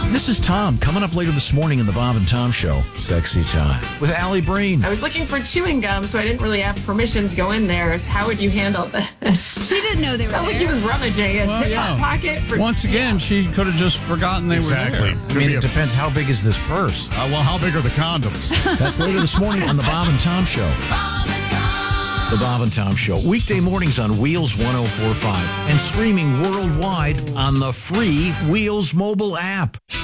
This is Tom, coming up later this morning in the Bob and Tom Show. Sexy Time with Allie Breen. I was looking for chewing gum, so I didn't really have permission to go in there. How would you handle this? She didn't know they were Sounds like he was rummaging in his pocket. Once again, she could have just forgotten they were there. I mean, it depends how big is this purse. Well, how big are the condoms? That's later this morning on the Bob and Tom Show. The Bob and Tom Show. Weekday mornings on Wheels 104.5 and streaming worldwide on the free Wheels mobile app.